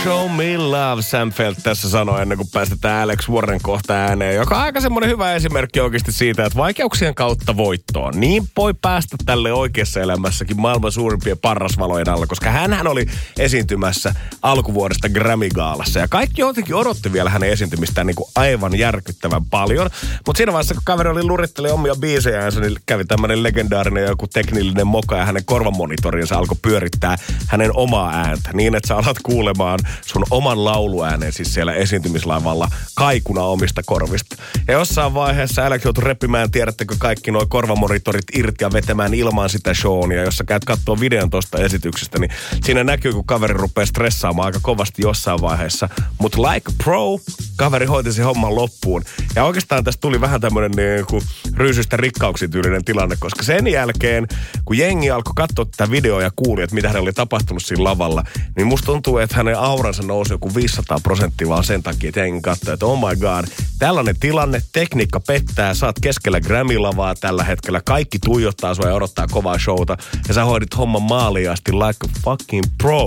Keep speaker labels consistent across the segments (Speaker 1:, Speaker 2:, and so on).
Speaker 1: Show me love, Sam Feldt tässä sanoi ennen kuin päästetään Alex Warren kohta ääneen, joka on aika semmoinen hyvä esimerkki oikeasti siitä, että vaikeuksien kautta voittoon. Niin voi päästä tälle oikeassa elämässäkin maailman suurimpien parrasvalojen alla, koska hänhän oli esiintymässä alkuvuodesta Grammy-gaalassa. Ja kaikki jotenkin odotti vielä hänen esiintymistään niin kuin aivan järkyttävän paljon. Mutta siinä vaiheessa, kun kaveri oli luritteli omia biisejäänsä, niin kävi tämmöinen legendaarinen joku teknillinen moka ja hänen korvamonitorinsa alkoi pyörittää hänen omaa ääntä niin, että sä alat kuulemaan sun oman lauluäänen siis siellä esiintymislaivalla kaikuna omista korvista. Ja jossain vaiheessa Alex joutui reppimään, tiedättekö kaikki nuo korvamonitorit irti ja vetämään ilman sitä shownia. Jos sä käyt kattoo videon tosta esityksestä, niin siinä näkyy, kun kaveri rupeaa stressaamaan aika kovasti jossain vaiheessa. Mutta like a pro, kaveri hoiti sen homman loppuun. Ja oikeastaan tästä tuli vähän tämmönen niin kuin ryysystä rikkauksiin tyylinen tilanne, koska sen jälkeen, kun jengi alkoi katsoa tätä videoa ja kuuli, että mitä hänellä oli tapahtunut siinä lavalla, niin musta tuntuu, että hänen auransa nousi joku 500% vaan sen takia, että jengi katsoi, että oh my god, tällainen tilanne, tekniikka pettää, sä oot keskellä Grammy-lavaa tällä hetkellä, kaikki tuijottaa sua ja odottaa kovaa showta, ja sä hoidit homman maaliin asti like a fucking pro.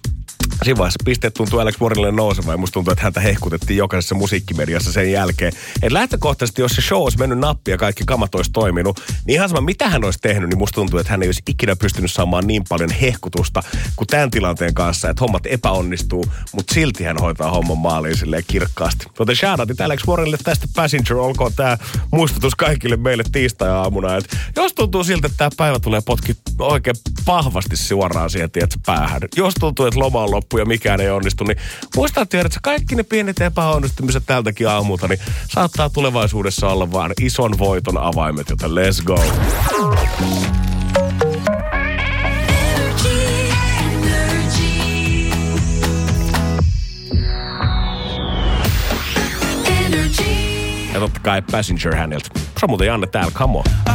Speaker 1: Siinä vaiheessa pisteet tuntuu Alex Warrenille nousevaan ja musta tuntuu, että häntä hehkutettiin jokaisessa musiikkimediassa sen jälkeen. Et lähtökohtaisesti, jos se show olisi mennyt nappi ja kaikki kamat olisi toiminut, niin ihan sama mitä hän olisi tehnyt, niin musta tuntuu, että hän ei olisi ikinä pystynyt saamaan niin paljon hehkutusta kuin tämän tilanteen kanssa, että hommat epäonnistuu, mutta silti hän hoitaa homman maaliin silleen kirkkaasti. Joten shoutoutit Alex Warrenille tästä Passenger, olkoon tämä muistutus kaikille meille tiistai-aamuna, että jos tuntuu siltä, että tämä päivä tulee potki oikein vahvasti suoraan siihen, tiedätkö, päähän. Jos tuntuu, että loma on loppu ja mikään ei onnistu, niin muistaa, että kaikki ne pienet epäonnistumiset tältäkin aamulta, niin saattaa tulevaisuudessa olla vaan ison voiton avaimet, joten let's go. Ja totta kai Passenger häneltä. Se on muuten Janne täällä, come on.